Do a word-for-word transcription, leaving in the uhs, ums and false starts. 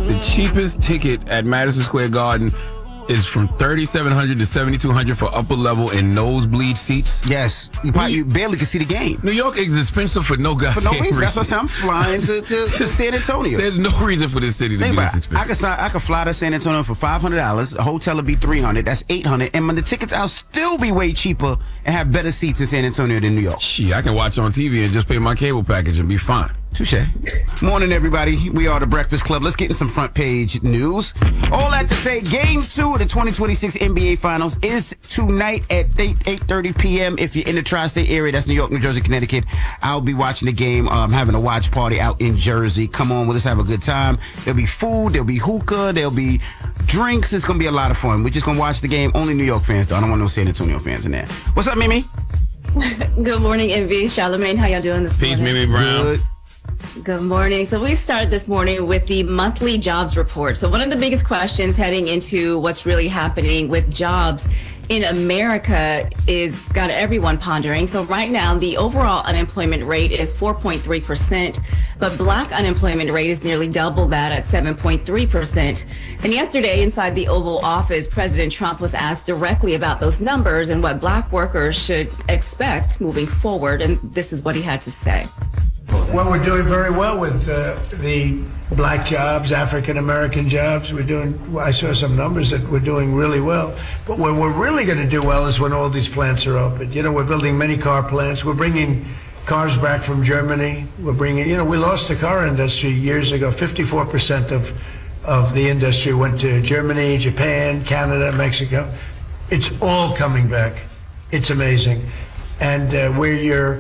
The cheapest ticket at Madison Square Garden is from thirty-seven hundred to seventy-two hundred for upper level and nosebleed seats. Yes. You, probably, you barely can see the game. New York is expensive for no goddamn For no reason. reason. That's what I'm saying. I'm flying to, to, to San Antonio. There's no reason for this city to Think be about this it. I expensive. could, I could fly to San Antonio for five hundred dollars. A hotel would be three hundred dollars. That's eight hundred dollars. And when the tickets, I'll still be way cheaper and have better seats in San Antonio than New York. Shit, I can watch on T V and just pay my cable package and be fine. Touche. Morning, everybody. We are the Breakfast Club. Let's get in some front page news. All that to say, Game two of the twenty twenty-six N B A Finals is tonight at eight thirty p.m. If you're in the tri-state area, that's New York, New Jersey, Connecticut. I'll be watching the game, um, having a watch party out in Jersey. Come on, let's have a good time. There'll be food, there'll be hookah, there'll be drinks. It's going to be a lot of fun. We're just going to watch the game. Only New York fans, though. I don't want no San Antonio fans in there. What's up, Mimi? Good morning, Envy. Charlamagne, how y'all doing this Peace, morning? Mimi Brown. Good. Good morning. So we start this morning with the monthly jobs report. So one of the biggest questions heading into what's really happening with jobs in America is got everyone pondering. So right now, the overall unemployment rate is four point three percent, but Black unemployment rate is nearly double that at seven point three percent. And yesterday, inside the Oval Office, President Trump was asked directly about those numbers and what Black workers should expect moving forward. And this is what he had to say. Well, we're doing very well with uh, the black jobs, African-American jobs. We're doing, I saw some numbers that we're doing really well. But where we're really going to do well is when all these plants are open. You know, we're building many car plants. We're bringing cars back from Germany. We're bringing, you know, we lost the car industry years ago. fifty-four percent of, of the industry went to Germany, Japan, Canada, Mexico. It's all coming back. It's amazing. And uh, where you're